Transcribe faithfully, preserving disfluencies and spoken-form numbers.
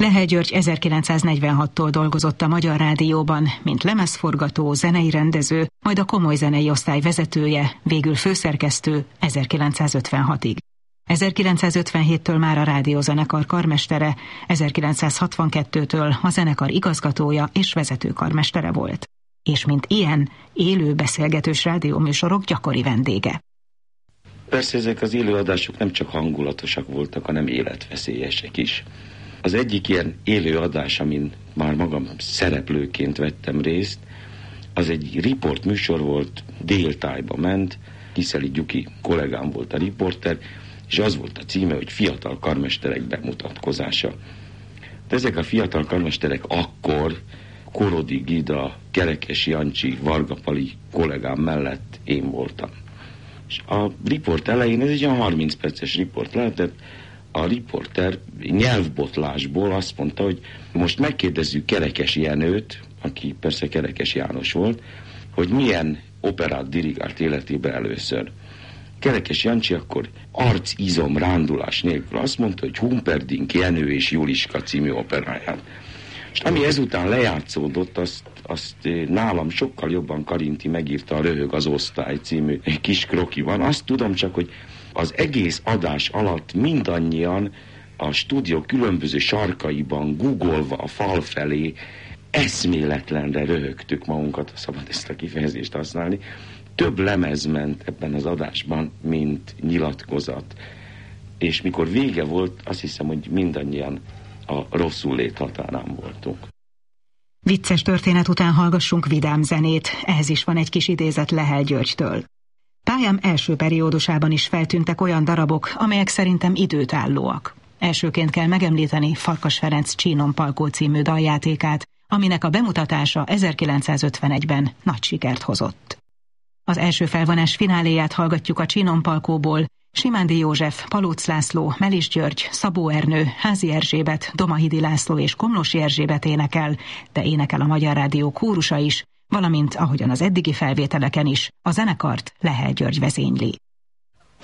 Lehel György ezerkilencszáznegyvenhattól dolgozott a Magyar Rádióban, mint lemezforgató, zenei rendező, majd a komoly zenei osztály vezetője, végül főszerkesztő ezerkilencszázötvenhatig. ezerkilencszázötvenhéttől már a rádiózenekar karmestere, ezerkilencszázhatvankettőtől a zenekar igazgatója és vezetőkarmestere volt. És mint ilyen, élő beszélgetős rádióműsorok gyakori vendége. Persze ezek az élőadások nem csak hangulatosak voltak, hanem életveszélyesek is. Az egyik ilyen élőadás, amin már magam szereplőként vettem részt, az egy riport műsor volt, déltájba ment, Kiszeli Gyuki kollégám volt a riporter, és az volt a címe, hogy fiatal karmesterek bemutatkozása. De ezek a fiatal karmesterek akkor Korodi Gida, Kerekes Jancsi, Varga Pali kollégám mellett én voltam. És a riport elején, ez egy olyan harminc perces riport lehetett, a riporter nyelvbotlásból azt mondta, hogy most megkérdezzük Kerekes Jenőt, aki persze Kerekes János volt, hogy milyen operát dirigált életében először. Kerekes Jancsi akkor arcizom rándulás nélkül azt mondta, hogy Humperdinck Jenő és Juliska című operáját. És ami ezután lejátszódott, azt, azt nálam sokkal jobban Karinti megírta a Röhög az osztály című kis krokiban. Azt tudom csak, hogy az egész adás alatt mindannyian a stúdió különböző sarkaiban googolva a fal felé eszméletlenre röhögtük magunkat, ha szabad ezt a kifejezést használni. Több lemez ment ebben az adásban, mint nyilatkozat. És mikor vége volt, azt hiszem, hogy mindannyian a rosszul lét határán voltunk. Vicces történet után hallgassunk vidám zenét, ehhez is van egy kis idézet Lehel Györgytől. Pályám első periódusában is feltűntek olyan darabok, amelyek szerintem időtállóak. Elsőként kell megemlíteni Farkas Ferenc Csínon Palkó című daljátékát, aminek a bemutatása ezerkilencszázötvenegyben nagy sikert hozott. Az első felvonás fináléját hallgatjuk a Csínon Palkóból. Simándi József, Palóc László, Melis György, Szabó Ernő, Házi Erzsébet, Domahidi László és Komlósi Erzsébet énekel, de énekel a Magyar Rádió kórusa is, valamint, ahogyan az eddigi felvételeken is, a zenekart Lehel György vezényli.